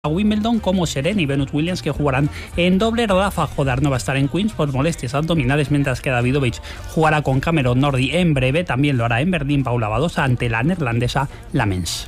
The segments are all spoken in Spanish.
a Wimbledon como Serena y Venus Williams, que jugarán en doble. Rafa Jodar no va a estar en Queens por molestias abdominales, mientras que Davidovich jugará con Cameron Norrie en breve. También lo hará en Berlín Paula Badosa ante la neerlandesa Lamens.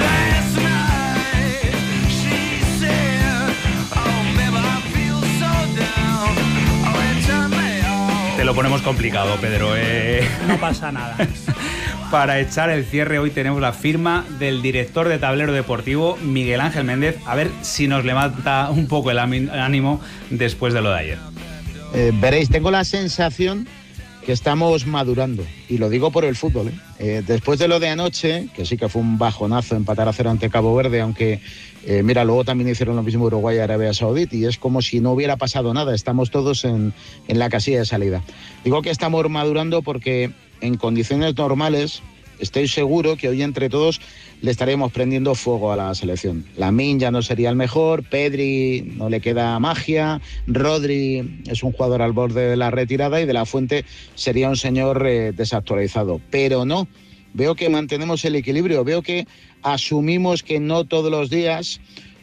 Te lo ponemos complicado, Pedro. No pasa nada. Para echar el cierre hoy tenemos la firma del director de Tablero Deportivo, Miguel Ángel Méndez. A ver si nos levanta un poco el ánimo después de lo de ayer. Veréis, tengo la sensación que estamos madurando, y lo digo por el fútbol. Después de lo de anoche, que sí que fue un bajonazo empatar a 0 ante Cabo Verde, aunque luego también hicieron lo mismo Uruguay y Arabia Saudita, y es como si no hubiera pasado nada, estamos todos en la casilla de salida. Digo que estamos madurando porque en condiciones normales estoy seguro que hoy entre todos le estaremos prendiendo fuego a la selección. Lamine ya no sería el mejor, Pedri no le queda magia, Rodri es un jugador al borde de la retirada y De La Fuente sería un señor desactualizado. Pero no, veo que mantenemos el equilibrio, veo que asumimos que no todos los días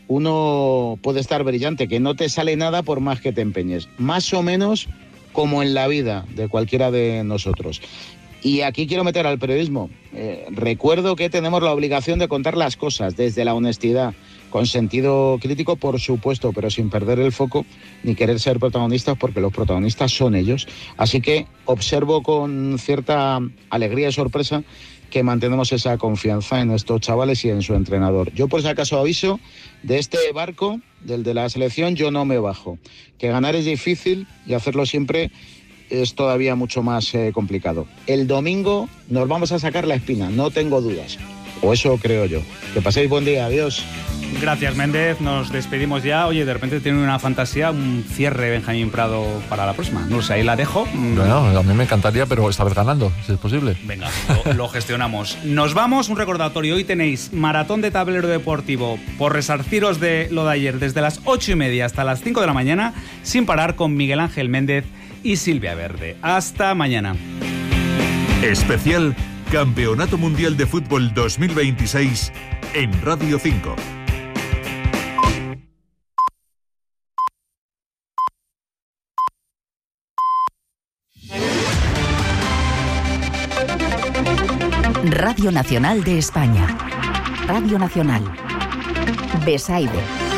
uno puede estar brillante, que no te sale nada por más que te empeñes. Más o menos como en la vida de cualquiera de nosotros. Y aquí quiero meter al periodismo. Recuerdo que tenemos la obligación de contar las cosas desde la honestidad, con sentido crítico, por supuesto, pero sin perder el foco ni querer ser protagonistas, porque los protagonistas son ellos. Así que observo con cierta alegría y sorpresa que mantenemos esa confianza en estos chavales y en su entrenador. Yo, por si acaso, aviso, de este barco, del de la selección, yo no me bajo. Que ganar es difícil y hacerlo siempre es todavía mucho más complicado. El domingo nos vamos a sacar la espina, no tengo dudas. O eso creo yo. Que paséis buen día, adiós. Gracias, Méndez, nos despedimos ya. Oye, de repente tiene una fantasía, un cierre Benjamín Prado para la próxima. No sé, ahí la dejo. Bueno, a mí me encantaría, pero esta vez ganando, si es posible. Venga, lo gestionamos. Nos vamos, un recordatorio. Hoy tenéis maratón de Tablero Deportivo por resarciros de lo de ayer, desde las 8:30 hasta las 5 de la mañana, sin parar, con Miguel Ángel Méndez y Silvia Verde. Hasta mañana. Especial Campeonato Mundial de Fútbol 2026 en Radio 5. Radio Nacional de España. Radio Nacional. Besaide.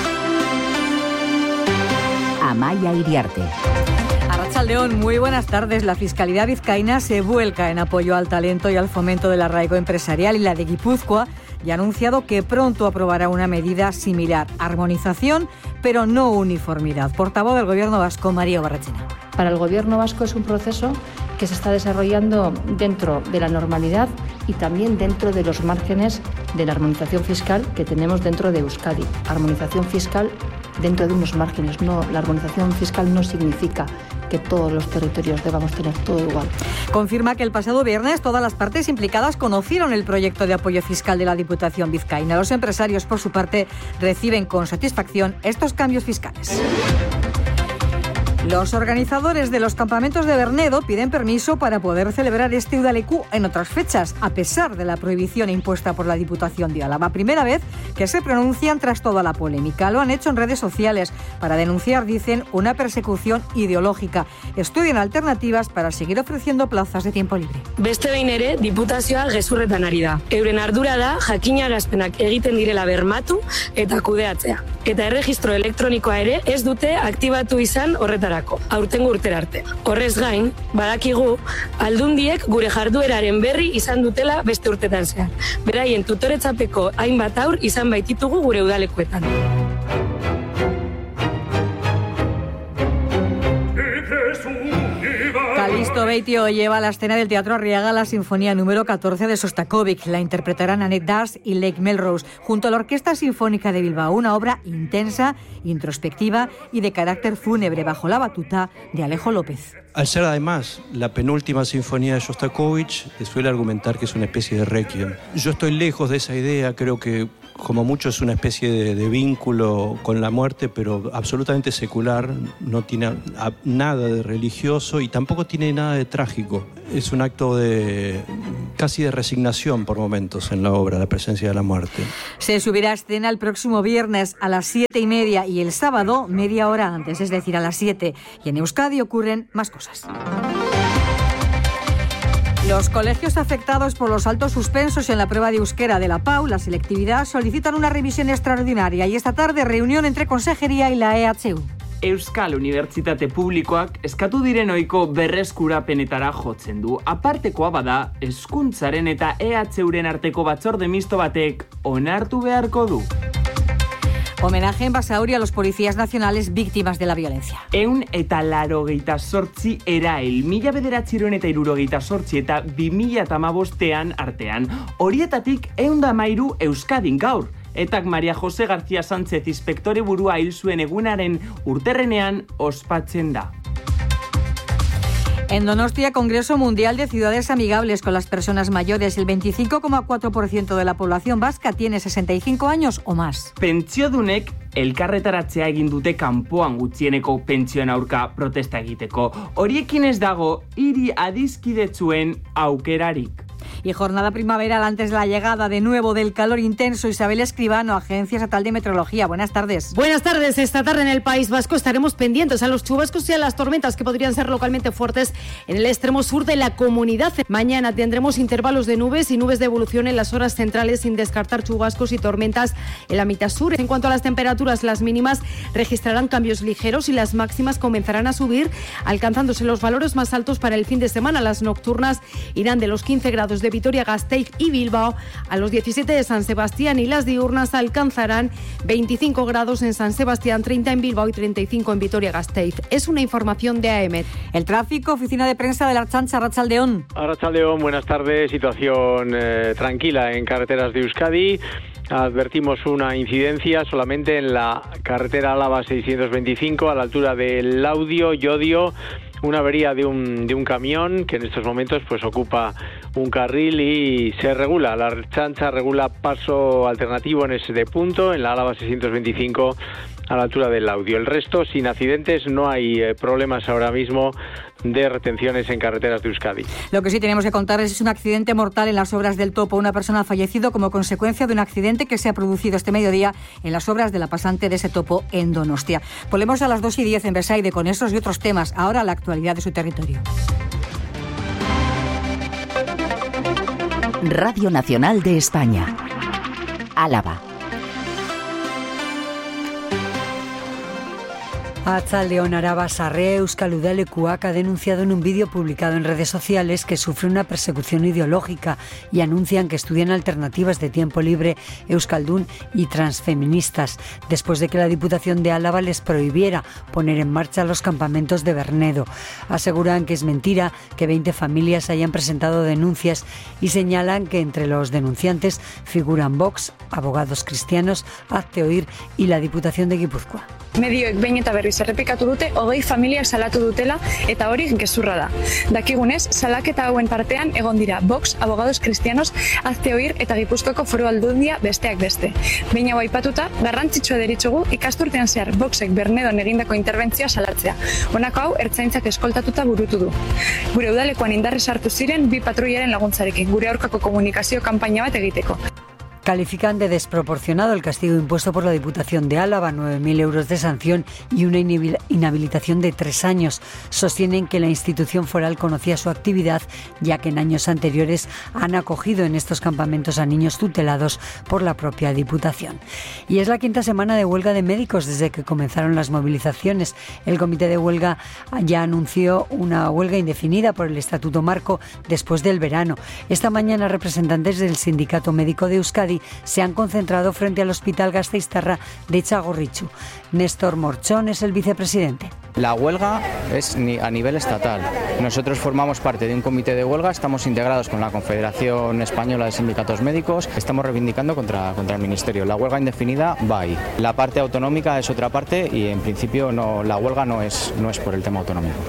Amaya Iriarte. Arratsaldeón, muy buenas tardes. La Fiscalidad vizcaína se vuelca en apoyo al talento y al fomento del arraigo empresarial, y la de Guipúzcoa ya ha anunciado que pronto aprobará una medida similar. Armonización, pero no uniformidad. Portavoz del Gobierno vasco, María Barrachina. Para el Gobierno vasco es un proceso que se está desarrollando dentro de la normalidad y también dentro de los márgenes de la armonización fiscal que tenemos dentro de Euskadi. Armonización fiscal dentro de unos márgenes. No, la armonización fiscal no significa que todos los territorios debamos tener todo igual. Confirma que el pasado viernes todas las partes implicadas conocieron el proyecto de apoyo fiscal de la Diputación vizcaína. Los empresarios, por su parte, reciben con satisfacción estos cambios fiscales. Los organizadores de los campamentos de Bernedo piden permiso para poder celebrar este Udaleku en otras fechas, a pesar de la prohibición impuesta por la Diputación de Álava. Primera vez que se pronuncian tras toda la polémica. Lo han hecho en redes sociales para denunciar, dicen, una persecución ideológica. Estudian alternativas para seguir ofreciendo plazas de tiempo libre. Beste behin ere, diputazioa gezurretan ari da. Euren ardura da jakinarazpenak egiten direla bermatu eta kudeatzea. Eta erregistro elektronikoa ere ez dute aktibatu izan horretara. Aurtengo urtera arte. Horrez gain, badakigu, aldundiek gure jardueraren berri izan dutela beste urtetan zehar. Beraien tutoretzapeko hainbat haur izan baititugu gure udalekuetan. Calixto Beitio lleva a la escena del Teatro Arriaga la Sinfonía número 14 de Sostakovich. La interpretarán Annette Das y Lake Melrose, junto a la Orquesta Sinfónica de Bilbao. Una obra intensa, introspectiva y de carácter fúnebre, bajo la batuta de Alejo López. Al ser además la penúltima sinfonía de Shostakovich, se suele argumentar que es una especie de requiem. Yo estoy lejos de esa idea, creo que como mucho es una especie de vínculo con la muerte, pero absolutamente secular, no tiene nada de religioso y tampoco tiene nada de trágico. Es un acto casi de resignación por momentos en la obra, la presencia de la muerte. Se subirá a escena el próximo viernes a las 7:30 y el sábado media hora antes, es decir, a las 7. Y en Euskadi ocurren más cosas. Los colegios afectados por los altos suspensos en la prueba de euskera de la PAU, la selectividad, solicitan una revisión extraordinaria y esta tarde reunión entre Consejería y la EHU. Euskal Unibertsitate Publikoak eskatu diren ohiko berreskurapenetara jotzen du. Apartekoa bada, hezkuntzaren eta EHUren arteko batzorde misto batek onartu beharko du. Homenaje en Basauri a los policías nacionales víctimas de la violencia. 188 erail, 1978 eta 2015 artean. Horietatik 113 Euskadin gaur. Etak Maria Jose García Sánchez inspektore burua hil zuen egunaren urterrenean ospatzen da. En Donostia, Congreso Mundial de Ciudades Amigables con las Personas Mayores. El 25,4% de la población vasca tiene 65 años o más. Pentsiodunek elkarretaratzea egin dute kanpoan gutxieneko pentsioen aurka protesta egiteko. Horiekin ez dago hiri adiskidetsuen aukerarik. Y jornada primaveral antes de la llegada de nuevo del calor intenso. Isabel Escribano, Agencia Estatal de Meteorología. Buenas tardes. Buenas tardes. Esta tarde en el País Vasco estaremos pendientes a los chubascos y a las tormentas que podrían ser localmente fuertes en el extremo sur de la comunidad. Mañana tendremos intervalos de nubes y nubes de evolución en las horas centrales, sin descartar chubascos y tormentas en la mitad sur. En cuanto a las temperaturas, las mínimas registrarán cambios ligeros y las máximas comenzarán a subir, alcanzándose los valores más altos para el fin de semana. Las nocturnas irán de los 15 grados de Vitoria-Gasteiz y Bilbao a los 17 de San Sebastián, y las diurnas alcanzarán 25 grados en San Sebastián, 30 en Bilbao y 35 en Vitoria-Gasteiz. Es una información de AEMET. El tráfico, oficina de prensa de la Ertzaintza, Arratsaldeon. Arratsaldeon, buenas tardes. Situación tranquila en carreteras de Euskadi. Advertimos una incidencia solamente en la carretera Álava 625 a la altura del Laudio, Llodio. Una avería de un camión que en estos momentos pues ocupa un carril y se regula. La Ertzaintza regula paso alternativo en ese punto, en la Álava 625 a la altura del Laudio. El resto, sin accidentes, no hay problemas ahora mismo de retenciones en carreteras de Euskadi. Lo que sí tenemos que contar es un accidente mortal en las obras del Topo. Una persona ha fallecido como consecuencia de un accidente que se ha producido este mediodía en las obras de la pasante de ese Topo en Donostia. Volvemos a las 2:10 en Besaide con esos y otros temas. Ahora la actualidad de su territorio. Radio Nacional de España. Álava. Arratsaldeon, Araba Sarre, Euskal Udalekuak ha denunciado en un vídeo publicado en redes sociales que sufre una persecución ideológica y anuncian que estudian alternativas de tiempo libre, euskaldun y transfeministas, después de que la Diputación de Álava les prohibiera poner en marcha los campamentos de Bernedo. Aseguran que es mentira que 20 familias hayan presentado denuncias y señalan que entre los denunciantes figuran Vox, Abogados Cristianos, Hazte Oír y la Diputación de Guipúzcoa. Medioek behin eta berriz errepikatu dute 20 familiak salatu dutela eta hori gezurra da. Dakigunez, salaketa hauen partean egon dira Vox, Abogados Cristianos, Hazte Oír eta Gipuzkoako Foru Aldundia besteak beste. Behin hau aipatuta, garrantzitsua deritzugu ikasturtean zehar Voxek Bernedon egindako interbentzioa salatzea. Honako hau Ertzaintzak eskoltatuta burutu du. Gure udalekuan indarrez sartu ziren 2 patruilaren laguntzarekin, gure aurkako komunikazio kanpaina bat egiteko. Califican de desproporcionado el castigo impuesto por la Diputación de Álava, 9.000 euros de sanción y una inhabilitación de 3 años. Sostienen que la institución foral conocía su actividad, ya que en años anteriores han acogido en estos campamentos a niños tutelados por la propia Diputación. Y es la 5ª semana de huelga de médicos desde que comenzaron las movilizaciones. El comité de huelga ya anunció una huelga indefinida por el Estatuto Marco después del verano. Esta mañana representantes del Sindicato Médico de Euskadi se han concentrado frente al Hospital Gasteiztarra de Txagorritxu. Néstor Morchón es el vicepresidente. La huelga es a nivel estatal. Nosotros formamos parte de un comité de huelga, estamos integrados con la Confederación Española de Sindicatos Médicos, estamos reivindicando contra el Ministerio. La huelga indefinida va ahí. La parte autonómica es otra parte y en principio la huelga no es por el tema autonómico.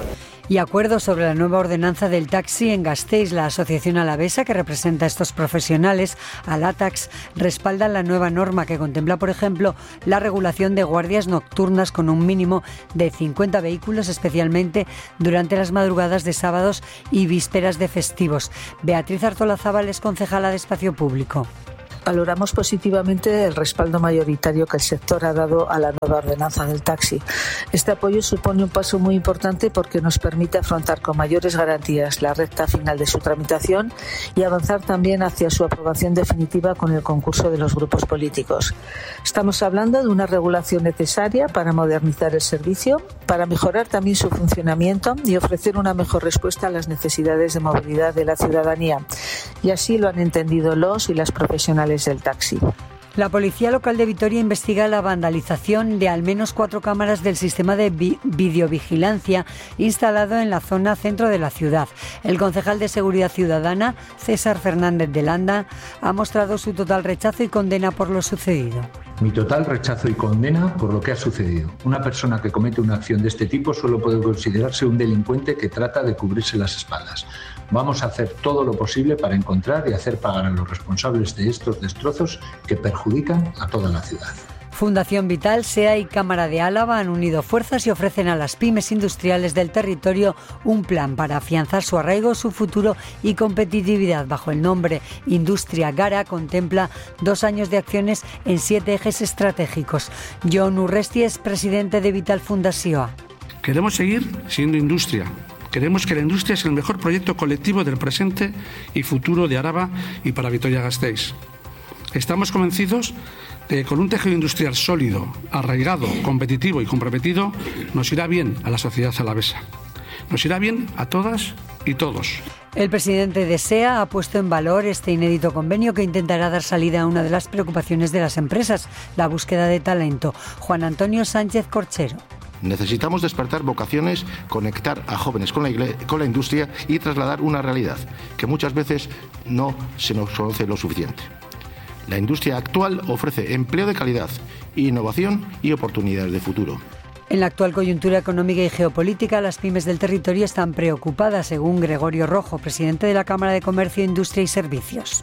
Y acuerdo sobre la nueva ordenanza del taxi en Gasteiz. La asociación alavesa que representa a estos profesionales, Alatax, respalda la nueva norma que contempla, por ejemplo, la regulación de guardias nocturnas con un mínimo de 50 vehículos, especialmente durante las madrugadas de sábados y vísperas de festivos. Beatriz Artolazábal es concejala de Espacio Público. Valoramos positivamente el respaldo mayoritario que el sector ha dado a la nueva ordenanza del taxi. Este apoyo supone un paso muy importante porque nos permite afrontar con mayores garantías la recta final de su tramitación y avanzar también hacia su aprobación definitiva con el concurso de los grupos políticos. Estamos hablando de una regulación necesaria para modernizar el servicio, para mejorar también su funcionamiento y ofrecer una mejor respuesta a las necesidades de movilidad de la ciudadanía. Y así lo han entendido los y las profesionales del taxi. La Policía Local de Vitoria investiga la vandalización de al menos 4 cámaras del sistema de videovigilancia instalado en la zona centro de la ciudad. El concejal de Seguridad Ciudadana, César Fernández de Landa, ha mostrado su total rechazo y condena por lo sucedido. Mi total rechazo y condena por lo que ha sucedido. Una persona que comete una acción de este tipo solo puede considerarse un delincuente que trata de cubrirse las espaldas. Vamos a hacer todo lo posible para encontrar y hacer pagar a los responsables de estos destrozos que perjudican a toda la ciudad. Fundación Vital, SEA y Cámara de Álava han unido fuerzas y ofrecen a las pymes industriales del territorio un plan para afianzar su arraigo, su futuro y competitividad. Bajo el nombre Industria Gara contempla 2 años de acciones en 7 ejes estratégicos. Jon Urresti es presidente de Vital Fundación. Queremos seguir siendo industria. Queremos que la industria sea el mejor proyecto colectivo del presente y futuro de Araba y para Vitoria-Gasteiz. Estamos convencidos de que con un tejido industrial sólido, arraigado, competitivo y comprometido, nos irá bien a la sociedad alavesa. Nos irá bien a todas y todos. El presidente de SEA ha puesto en valor este inédito convenio que intentará dar salida a una de las preocupaciones de las empresas, la búsqueda de talento. Juan Antonio Sánchez Corchero. Necesitamos despertar vocaciones, conectar a jóvenes con la industria y trasladar una realidad que muchas veces no se nos conoce lo suficiente. La industria actual ofrece empleo de calidad, innovación y oportunidades de futuro. En la actual coyuntura económica y geopolítica, las pymes del territorio están preocupadas, según Gregorio Rojo, presidente de la Cámara de Comercio, Industria y Servicios.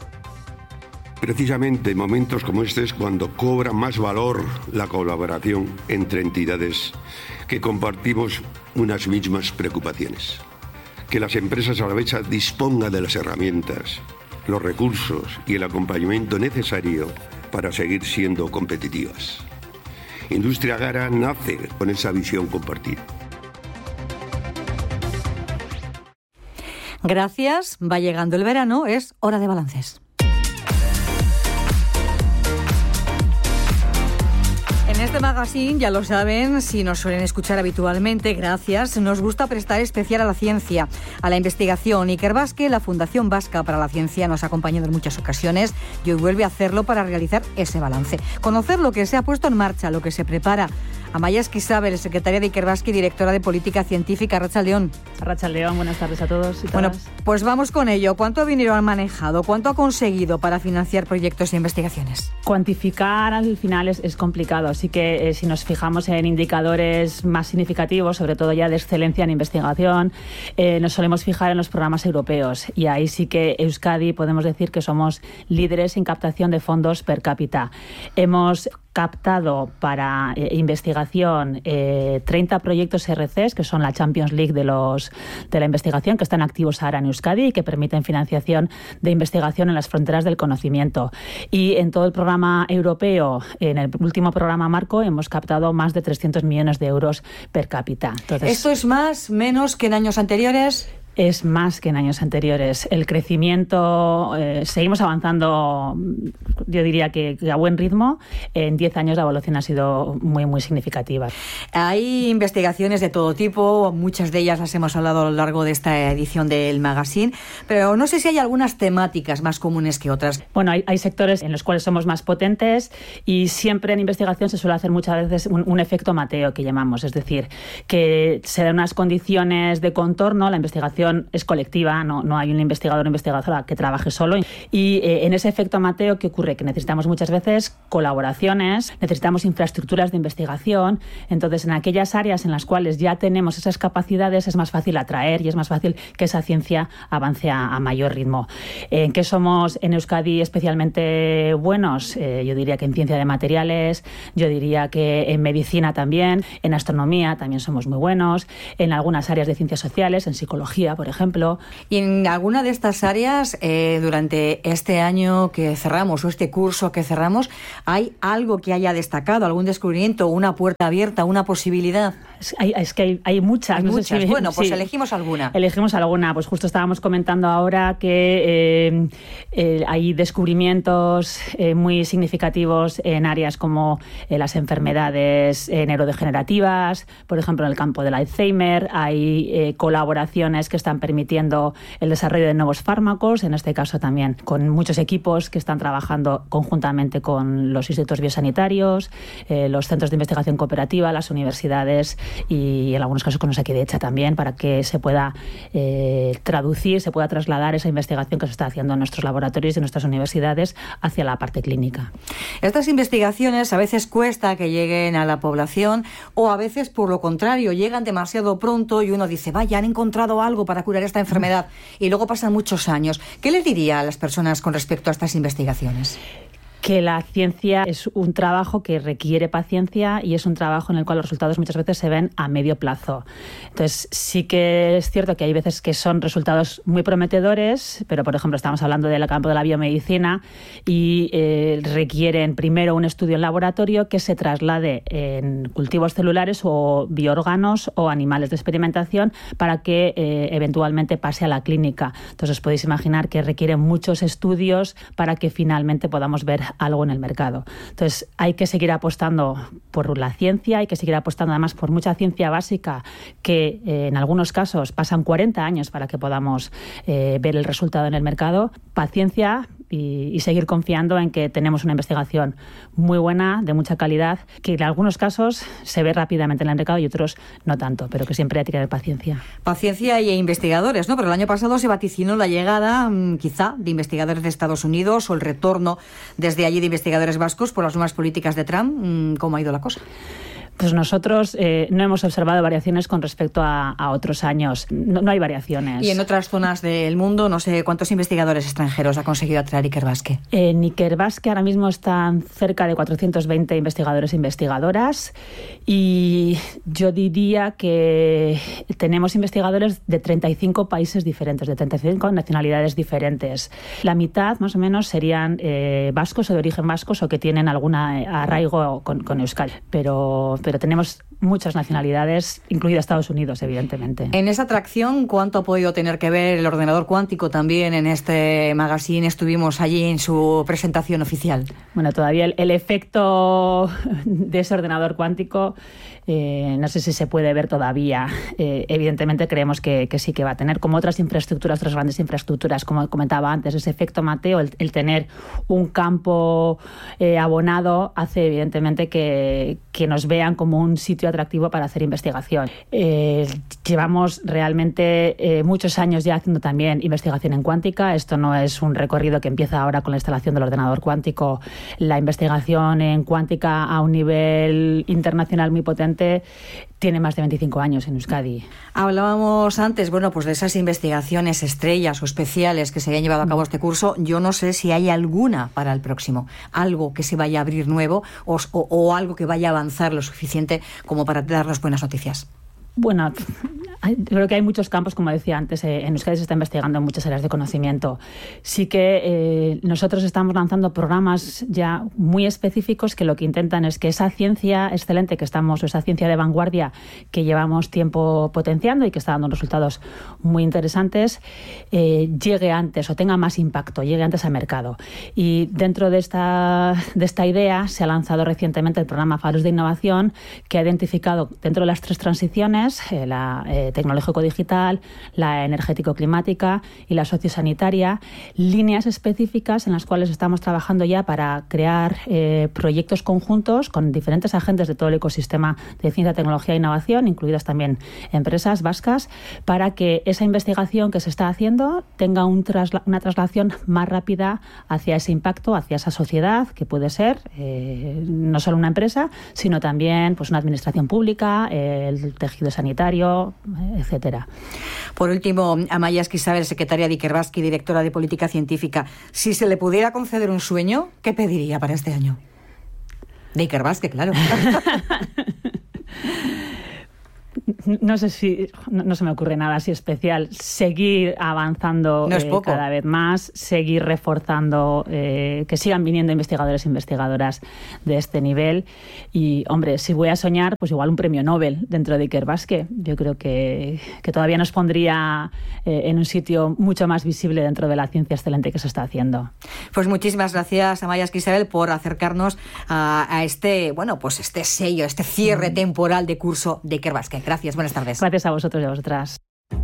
Precisamente en momentos como este es cuando cobra más valor la colaboración entre entidades que compartimos unas mismas preocupaciones. Que las empresas alavesas dispongan de las herramientas, los recursos y el acompañamiento necesario para seguir siendo competitivas. Industria Gara nace con esa visión compartida. Gracias, va llegando el verano, es hora de balances. En este magazine, ya lo saben, si nos suelen escuchar habitualmente, gracias, nos gusta prestar especial a la ciencia, a la investigación. Ikerbasque, la Fundación Vasca para la Ciencia, nos ha acompañado en muchas ocasiones y hoy vuelve a hacerlo para realizar ese balance. Conocer lo que se ha puesto en marcha, lo que se prepara. Amaya Esquisabel, secretaria de Ikerbasque y directora de Política Científica. Arratsaldeón. Arratsaldeón, buenas tardes a todos y todas. Bueno, pues vamos con ello. ¿Cuánto dinero han manejado? ¿Cuánto ha conseguido para financiar proyectos e investigaciones? Cuantificar al final es complicado, así que si nos fijamos en indicadores más significativos, sobre todo ya de excelencia en investigación, nos solemos fijar en los programas europeos y ahí sí que Euskadi podemos decir que somos líderes en captación de fondos per cápita. Hemos captado para investigación 30 proyectos RCs, que son la Champions League de la investigación, que están activos ahora en Euskadi y que permiten financiación de investigación en las fronteras del conocimiento. Y en todo el programa europeo, en el último programa marco, hemos captado más de 300 millones de euros per cápita. Entonces, ¿esto es más, menos que en años anteriores? Es más que en años anteriores. El crecimiento, seguimos avanzando, yo diría que a buen ritmo. En 10 años la evolución ha sido muy, muy significativa. Hay investigaciones de todo tipo, muchas de ellas las hemos hablado a lo largo de esta edición del magazine, pero no sé si hay algunas temáticas más comunes que otras. Bueno, hay sectores en los cuales somos más potentes y siempre en investigación se suele hacer muchas veces un efecto Mateo, que llamamos, es decir, que se dan unas condiciones de contorno, la investigación investigación es colectiva, no hay un investigador o investigadora que trabaje solo. Y en ese efecto Mateo, ¿qué ocurre? Que necesitamos muchas veces colaboraciones, necesitamos infraestructuras de investigación. Entonces, en aquellas áreas en las cuales ya tenemos esas capacidades, es más fácil atraer y es más fácil que esa ciencia avance a mayor ritmo. ¿En qué somos en Euskadi especialmente buenos? Yo diría que en ciencia de materiales, yo diría que en medicina también, en astronomía también somos muy buenos, en algunas áreas de ciencias sociales, en psicología, por ejemplo. Y en alguna de estas áreas, durante este año que cerramos o este curso que cerramos, ¿hay algo que haya destacado, algún descubrimiento, una puerta abierta, una posibilidad? Es que hay muchas. Hay muchas. Bueno, pues sí. Elegimos alguna. Elegimos alguna. Pues justo estábamos comentando ahora que hay descubrimientos muy significativos en áreas como las enfermedades neurodegenerativas, por ejemplo, en el campo del Alzheimer. Hay colaboraciones que están permitiendo el desarrollo de nuevos fármacos, en este caso también con muchos equipos que están trabajando conjuntamente con los institutos biosanitarios, los centros de investigación cooperativa, las universidades y en algunos casos con Osakidetza también, para que se pueda traducir, se pueda trasladar esa investigación que se está haciendo en nuestros laboratorios y en nuestras universidades hacia la parte clínica. Estas investigaciones a veces cuesta que lleguen a la población o a veces, por lo contrario, llegan demasiado pronto y uno dice, vaya, han encontrado algo para curar esta enfermedad, y luego pasan muchos años. ¿Qué les diría a las personas con respecto a estas investigaciones? Que la ciencia es un trabajo que requiere paciencia y es un trabajo en el cual los resultados muchas veces se ven a medio plazo. Entonces, sí que es cierto que hay veces que son resultados muy prometedores, pero, por ejemplo, estamos hablando del campo de la biomedicina y requieren primero un estudio en laboratorio que se traslade en cultivos celulares o bioórganos o animales de experimentación para que eventualmente pase a la clínica. Entonces, os podéis imaginar que requieren muchos estudios para que finalmente podamos ver algo en el mercado. Entonces, hay que seguir apostando por la ciencia, hay que seguir apostando además por mucha ciencia básica que en algunos casos pasan 40 años para que podamos ver el resultado en el mercado. Paciencia y seguir confiando en que tenemos una investigación muy buena, de mucha calidad, que en algunos casos se ve rápidamente en el mercado y otros no tanto, pero que siempre hay que tener paciencia. Paciencia y investigadores, ¿no? Pero el año pasado se vaticinó la llegada, quizá, de investigadores de Estados Unidos o el retorno desde allí de investigadores vascos por las nuevas políticas de Trump. ¿Cómo ha ido la cosa? Pues nosotros no hemos observado variaciones con respecto a otros años. No hay variaciones. Y en otras zonas del mundo, no sé cuántos investigadores extranjeros ha conseguido atraer Ikerbasque. En Ikerbasque ahora mismo están cerca de 420 investigadores e investigadoras y yo diría que tenemos investigadores de 35 países diferentes, de 35 nacionalidades diferentes. La mitad, más o menos, serían vascos o de origen vascos o que tienen algún arraigo con Euskadi. Pero tenemos muchas nacionalidades, incluida Estados Unidos, evidentemente. En esa atracción, ¿cuánto ha podido tener que ver el ordenador cuántico también en este magazine? Estuvimos allí en su presentación oficial. Bueno, todavía el efecto de ese ordenador cuántico no sé si se puede ver todavía. Evidentemente creemos que sí que va a tener, como otras infraestructuras, otras grandes infraestructuras, como comentaba antes, ese efecto Mateo, el tener un campo abonado hace evidentemente que nos vean como un sitio atractivo para hacer investigación. Llevamos realmente muchos años ya haciendo también investigación en cuántica. Esto no es un recorrido que empieza ahora con la instalación del ordenador cuántico. La investigación en cuántica a un nivel internacional muy potente tiene más de 25 años en Euskadi. Hablábamos antes, bueno, pues de esas investigaciones estrellas o especiales que se habían llevado a cabo este curso. Yo no sé si hay alguna para el próximo, algo que se vaya a abrir nuevo o algo que vaya a avanzar lo suficiente como para darnos buenas noticias. Bueno, creo que hay muchos campos, como decía antes, en Euskadi se está investigando en muchas áreas de conocimiento. Sí que nosotros estamos lanzando programas ya muy específicos que lo que intentan es que esa ciencia excelente que estamos, o esa ciencia de vanguardia que llevamos tiempo potenciando y que está dando resultados muy interesantes, llegue antes o tenga más impacto, llegue antes al mercado. Y dentro de esta idea se ha lanzado recientemente el programa Faros de Innovación, que ha identificado dentro de las tres transiciones, la tecnológico-digital, la energético-climática y la sociosanitaria, líneas específicas en las cuales estamos trabajando ya para crear proyectos conjuntos con diferentes agentes de todo el ecosistema de ciencia, tecnología e innovación, incluidas también empresas vascas, para que esa investigación que se está haciendo tenga una traslación más rápida hacia ese impacto, hacia esa sociedad, que puede ser no solo una empresa, sino también pues una administración pública, el tejido sanitario, etcétera. Por último, Amaia Esquisabel, secretaria de Ikerbasque y directora de Política Científica, si se le pudiera conceder un sueño, ¿qué pediría para este año? De Ikerbasque, claro. No sé si no se me ocurre nada así especial. Seguir avanzando cada vez más, seguir reforzando, que sigan viniendo investigadores e investigadoras de este nivel. Y, hombre, si voy a soñar, pues igual un premio Nobel dentro de Ikerbasque. Yo creo que todavía nos pondría en un sitio mucho más visible dentro de la ciencia excelente que se está haciendo. Pues muchísimas gracias, Amaia Esquisabel, por acercarnos a este sello, este cierre temporal de curso de Ikerbasque. Gracias, buenas tardes. Gracias a vosotros y a vosotras.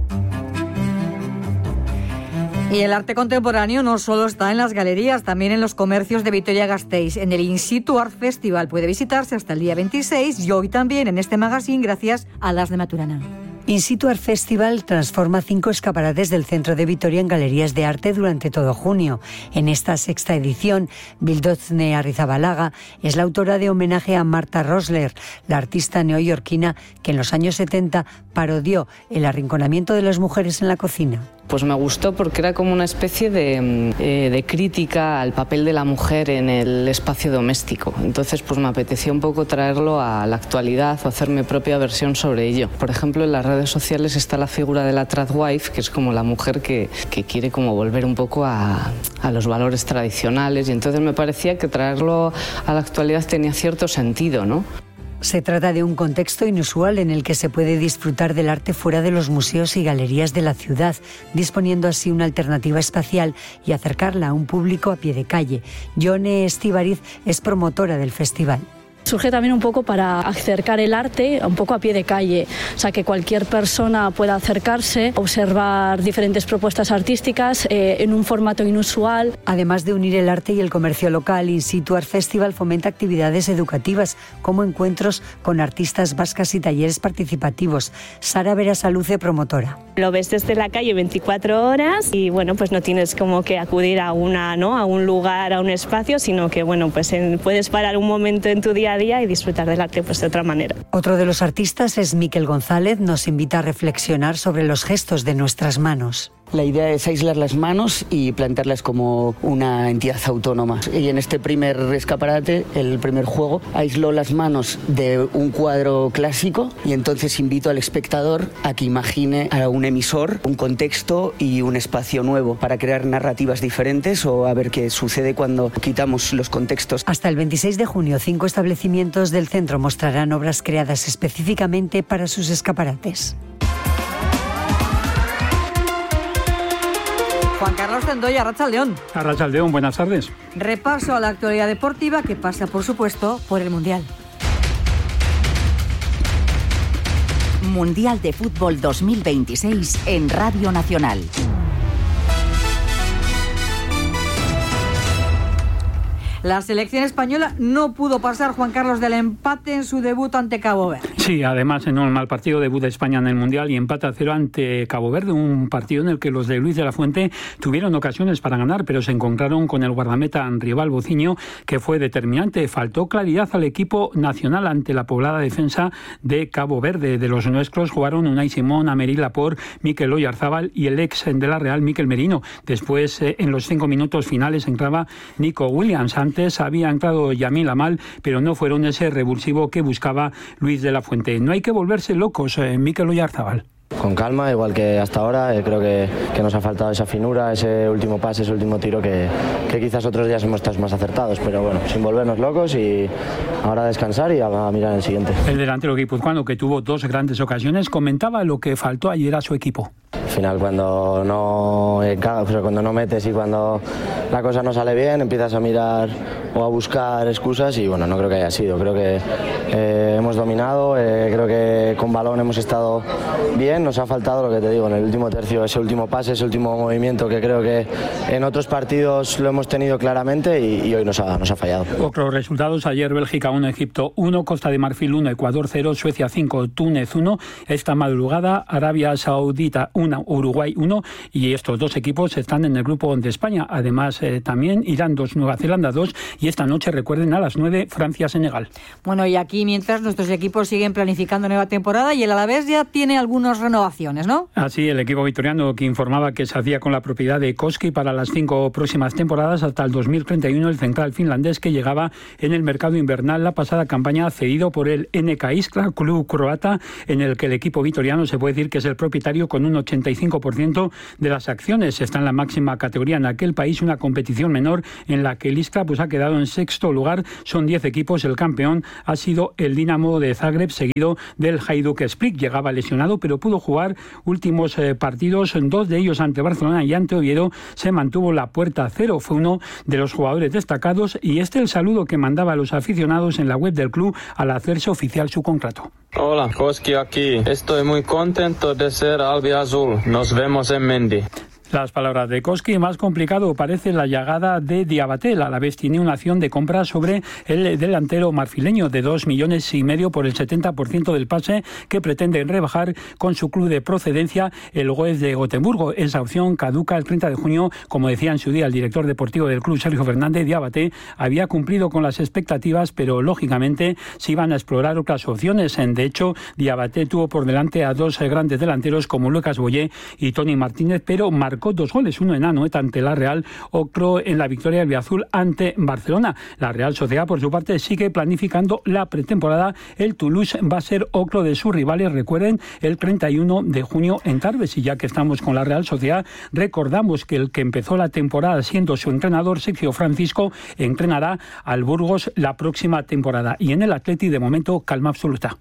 Y el arte contemporáneo no solo está en las galerías, también en los comercios de Vitoria-Gasteiz. En el In Situ Art Festival puede visitarse hasta el día 26 y hoy también en este magazine gracias a Las de Maturana. In Situ Art Festival transforma 5 escaparates del centro de Vitoria en galerías de arte durante todo junio. En esta 6ª edición, Bildozne Arrizabalaga es la autora de homenaje a Martha Rosler, la artista neoyorquina que en los años 70 parodió el arrinconamiento de las mujeres en la cocina. Pues me gustó porque era como una especie de crítica al papel de la mujer en el espacio doméstico. Entonces pues me apetecía un poco traerlo a la actualidad o hacer mi propia versión sobre ello. Por ejemplo, en las redes sociales está la figura de la tradwife, que es como la mujer que quiere como volver un poco a los valores tradicionales, y entonces me parecía que traerlo a la actualidad tenía cierto sentido, ¿no? Se trata de un contexto inusual en el que se puede disfrutar del arte fuera de los museos y galerías de la ciudad, disponiendo así una alternativa espacial y acercarla a un público a pie de calle. Yone Estíbariz es promotora del festival. Surge también un poco para acercar el arte un poco a pie de calle, o sea, que cualquier persona pueda acercarse, observar diferentes propuestas artísticas en un formato inusual. Además de unir el arte y el comercio local, In Situ Art Festival fomenta actividades educativas como encuentros con artistas vascas y talleres participativos. Sara Berasaluce, promotora. Lo ves desde la calle 24 horas y bueno, pues no tienes como que acudir a un lugar, a un espacio, sino que bueno, pues puedes parar un momento en tu día a día y disfrutar del arte pues de otra manera. Otro de los artistas es Miquel González, nos invita a reflexionar sobre los gestos de nuestras manos. La idea es aislar las manos y plantearlas como una entidad autónoma. Y en este primer escaparate, el primer juego, aisló las manos de un cuadro clásico y entonces invito al espectador a que imagine a un emisor, un contexto y un espacio nuevo para crear narrativas diferentes o a ver qué sucede cuando quitamos los contextos. Hasta el 26 de junio, 5 establecimientos del centro mostrarán obras creadas específicamente para sus escaparates. Juan Carlos Tendoya, Arratsaldeón. Arratsaldeón, buenas tardes. Repaso a la actualidad deportiva que pasa, por supuesto, por el Mundial. Mundial de Fútbol 2026 en Radio Nacional. La selección española no pudo pasar, Juan Carlos, del empate en su debut ante Cabo Verde. Sí, además en un mal partido, debut de España en el Mundial y empate a 0 ante Cabo Verde, un partido en el que los de Luis de la Fuente tuvieron ocasiones para ganar, pero se encontraron con el guardameta rival Bociño, que fue determinante. Faltó claridad al equipo nacional ante la poblada defensa de Cabo Verde. De los nuestros jugaron Unai Simón, Aymeric Laporte, Mikel Oyarzábal y el ex de la Real, Mikel Merino. Después, en los 5 minutos finales, entraba Nico Williams. Antes había entrado Yamil Amal, pero no fueron ese revulsivo que buscaba Luis de la Fuente. No hay que volverse locos, Mikel Oyarzábal. Con calma, igual que hasta ahora, creo que nos ha faltado esa finura, ese último pase, ese último tiro que quizás otros días hemos estado más acertados, pero bueno, sin volvernos locos y ahora a descansar y a mirar el siguiente. El delantero guipuzcoano, que tuvo 2 grandes ocasiones, comentaba lo que faltó ayer a su equipo. Al final cuando no metes y cuando la cosa no sale bien empiezas a mirar o a buscar excusas y bueno, no creo que haya sido, creo que hemos dominado, creo que con balón hemos estado bien, nos ha faltado lo que te digo en el último tercio, ese último pase, ese último movimiento que creo que en otros partidos lo hemos tenido claramente y hoy nos ha fallado. Otros resultados: ayer Bélgica 1, Egipto 1, Costa de Marfil 1, Ecuador 0, Suecia 5, Túnez 1, esta madrugada Arabia Saudita 1, Uruguay 1 y estos dos equipos están en el grupo de España. Además también Irán 2, Nueva Zelanda 2 y esta noche, recuerden, a las 9 Francia-Senegal. Bueno, y aquí mientras nuestros equipos siguen planificando nueva temporada y el Alavés ya tiene algunas renovaciones, ¿no? Así, el equipo vitoriano que informaba que se hacía con la propiedad de Koski para las 5 próximas temporadas hasta el 2031, el central finlandés que llegaba en el mercado invernal la pasada campaña cedido por el NK Iskra, club croata en el que el equipo vitoriano se puede decir que es el propietario con un 85% de las acciones. Está en la máxima categoría en aquel país, una competición menor en la que el Iskra pues ha quedado en sexto lugar. Son 10 equipos, el campeón ha sido el Dinamo de Zagreb, seguido del Hajduk Split. Llegaba lesionado, pero pudo jugar últimos partidos, 2 de ellos ante Barcelona y ante Oviedo. Se mantuvo la puerta a cero, fue uno de los jugadores destacados y el saludo que mandaba a los aficionados en la web del club al hacerse oficial su contrato. Hola, Koski aquí. Estoy muy contento de ser albiazul. Nos vemos en Mendy. Las palabras de Koski. Más complicado parece la llegada de Diabaté. El Alavés tiene una acción de compra sobre el delantero marfileño de 2,5 millones por el 70% del pase que pretende rebajar con su club de procedencia, el Goes de Gotemburgo. Esa opción caduca el 30 de junio. Como decía en su día el director deportivo del club, Sergio Fernández, Diabaté había cumplido con las expectativas, pero lógicamente se iban a explorar otras opciones. De hecho, Diabaté tuvo por delante a dos grandes delanteros como Lucas Boyé y Toni Martínez, pero marcó 2 goles, uno en Anoeta ante la Real, otro en la victoria albiazul ante Barcelona. La Real Sociedad, por su parte, sigue planificando la pretemporada. El Toulouse va a ser otro de sus rivales, recuerden, el 31 de junio en Tarbes. Y ya que estamos con la Real Sociedad, recordamos que el que empezó la temporada siendo su entrenador, Sergio Francisco, entrenará al Burgos la próxima temporada. Y en el Atleti, de momento, calma absoluta.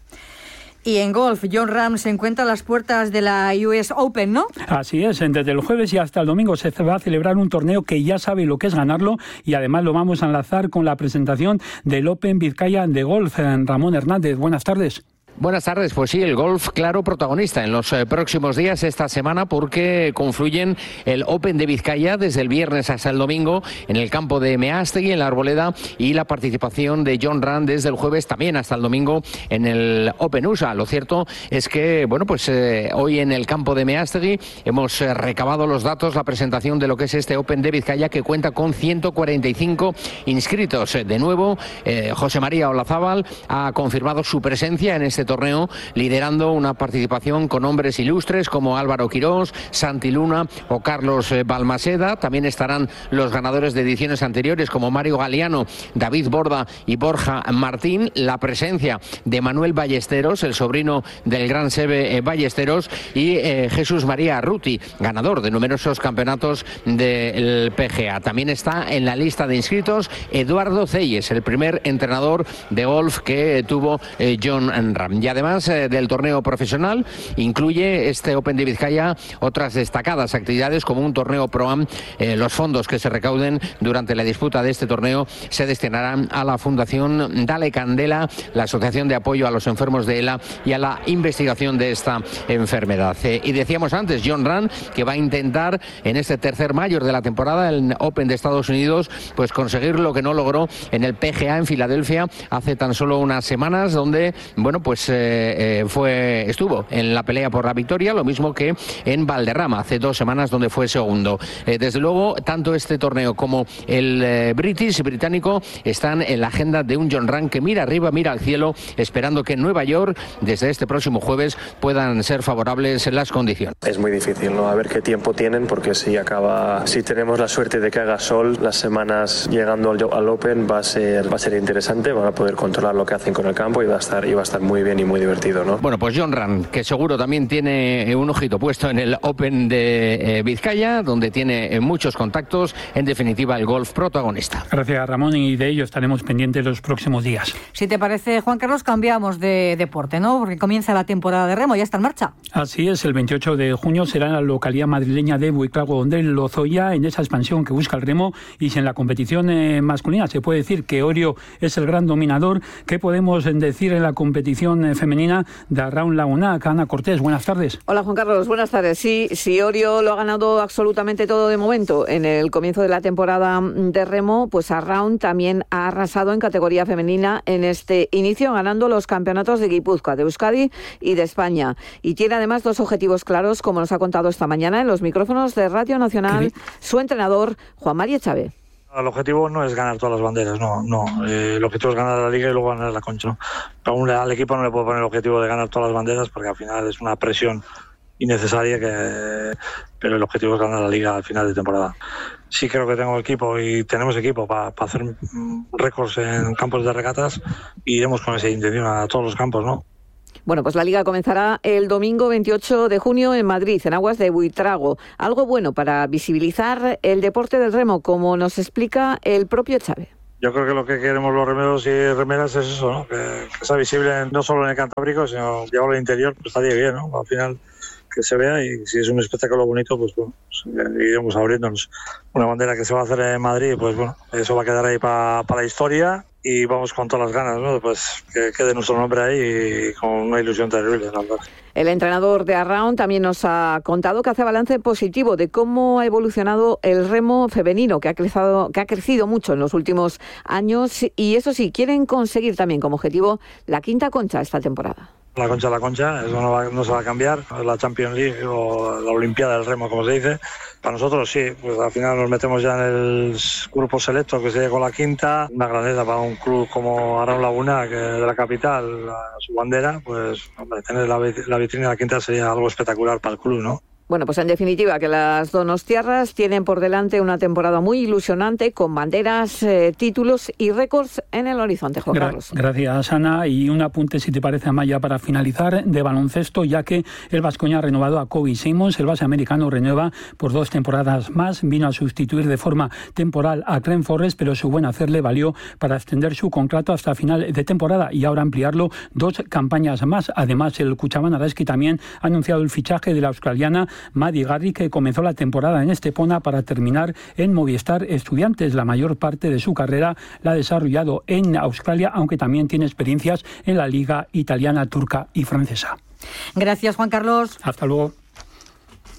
Y en golf, Jon Rahm se encuentra a las puertas de la US Open, ¿no? Así es, desde el jueves y hasta el domingo se va a celebrar un torneo que ya sabe lo que es ganarlo y además lo vamos a enlazar con la presentación del Open Vizcaya de golf. Ramón Hernández, buenas tardes. Buenas tardes, pues sí, el golf claro protagonista en los próximos días esta semana porque confluyen el Open de Vizcaya desde el viernes hasta el domingo en el campo de Meástegui, en la Arboleda, y la participación de Jon Rahm desde el jueves también hasta el domingo en el Open USA. Lo cierto es que, bueno, pues hoy en el campo de Meástegui hemos recabado los datos, la presentación de lo que es este Open de Vizcaya que cuenta con 145 inscritos. De nuevo, José María Olazábal ha confirmado su presencia en este torneo, liderando una participación con hombres ilustres como Álvaro Quirós, Santi Luna o Carlos Balmaseda. También estarán los ganadores de ediciones anteriores como Mario Galeano, David Borda y Borja Martín. La presencia de Manuel Ballesteros, el sobrino del gran Sebe Ballesteros, y Jesús María Arruti, ganador de numerosos campeonatos del PGA. También está en la lista de inscritos Eduardo Ceyes, el primer entrenador de golf que tuvo Jon Rahm. Y además del torneo profesional, incluye este Open de Vizcaya otras destacadas actividades como un torneo Pro-Am. Los fondos que se recauden durante la disputa de este torneo se destinarán a la Fundación Dale Candela, la Asociación de Apoyo a los Enfermos de ELA y a la investigación de esta enfermedad. Y decíamos antes, Jon Rahm, que va a intentar en este tercer mayor de la temporada, el Open de Estados Unidos, pues conseguir lo que no logró en el PGA en Filadelfia hace tan solo unas semanas, donde, bueno, pues estuvo en la pelea por la victoria, lo mismo que en Valderrama hace 2 semanas, donde fue segundo. Desde luego, tanto este torneo como el británico están en la agenda de un Jon Rahm que mira arriba, mira al cielo, esperando que en Nueva York, desde este próximo jueves, puedan ser favorables las condiciones. Es muy difícil, ¿no? A ver qué tiempo tienen, porque si tenemos la suerte de que haga sol, las semanas llegando al Open va a ser interesante, van a poder controlar lo que hacen con el campo y va a estar muy bien bien y muy divertido, ¿no? Bueno, pues Jon Rahm, que seguro también tiene un ojito puesto en el Open de Vizcaya, donde tiene muchos contactos, en definitiva el golf protagonista. Gracias, Ramón, y de ello estaremos pendientes los próximos días. Si te parece, Juan Carlos, cambiamos de deporte, ¿no? Porque comienza la temporada de remo, ya está en marcha. Así es, el 28 de junio será en la localidad madrileña de Buitrago del Lozoya, en esa expansión que busca el remo, y si en la competición masculina se puede decir que Orio es el gran dominador, ¿qué podemos decir en la competición femenina de Arraun Lagunac? Ana Cortés, buenas tardes. Hola, Juan Carlos, buenas tardes. Sí, Orio lo ha ganado absolutamente todo de momento en el comienzo de la temporada de remo, pues Arraun también ha arrasado en categoría femenina en este inicio, ganando los campeonatos de Guipúzcoa, de Euskadi y de España. Y tiene además dos objetivos claros, como nos ha contado esta mañana en los micrófonos de Radio Nacional su entrenador, Juan María Chávez. El objetivo no es ganar todas las banderas, no. El objetivo es ganar la Liga y luego ganar la Concha, ¿no? Aún al equipo no le puedo poner el objetivo de ganar todas las banderas porque al final es una presión innecesaria, pero el objetivo es ganar la Liga al final de temporada. Sí creo que tengo equipo y tenemos equipo para hacer récords en campos de regatas y iremos con esa intención a todos los campos, ¿no? Bueno, pues la Liga comenzará el domingo 28 de junio en Madrid, en aguas de Buitrago. Algo bueno para visibilizar el deporte del remo, como nos explica el propio Chávez. Yo creo que lo que queremos los remeros y remeras es eso, ¿no? Que sea visible no solo en el Cantábrico, sino llevarlo al interior, pues estaría bien, ¿no? Al final que se vea, y si es un espectáculo bonito, pues bueno, iremos abriéndonos. Una bandera que se va a hacer en Madrid, pues bueno, eso va a quedar ahí para la historia. Y vamos con todas las ganas, ¿no? Pues que quede nuestro nombre ahí y con una ilusión terrible, la verdad. El entrenador de Arraun también nos ha contado que hace balance positivo de cómo ha evolucionado el remo femenino, que ha crecido mucho en los últimos años, y eso sí, quieren conseguir también como objetivo la quinta Concha esta temporada. La Concha, eso no se va a cambiar, la Champions League o la Olimpiada del Remo, como se dice. Para nosotros sí, pues al final nos metemos ya en el grupo selecto que sería con la quinta. Una grandeza para un club como Arraun Lagunac, que de la capital, su bandera, pues hombre, tener la vitrina de la quinta sería algo espectacular para el club, ¿no? Bueno, pues en definitiva que las donostiarras tienen por delante una temporada muy ilusionante con banderas, títulos y récords en el horizonte, Juan Carlos. Gracias, Ana. Y un apunte, si te parece, Amaya, para finalizar, de baloncesto, ya que el Baskonia ha renovado a Kobe Simons, el base americano renueva por 2 temporadas más, vino a sustituir de forma temporal a Clem Forrest, pero su buen hacer le valió para extender su contrato hasta final de temporada y ahora ampliarlo 2 campañas más. Además, el Cuchaban Araski también ha anunciado el fichaje de la australiana Maddie Garry, que comenzó la temporada en Estepona para terminar en Movistar Estudiantes. La mayor parte de su carrera la ha desarrollado en Australia, aunque también tiene experiencias en la liga italiana, turca y francesa. Gracias, Juan Carlos. Hasta luego.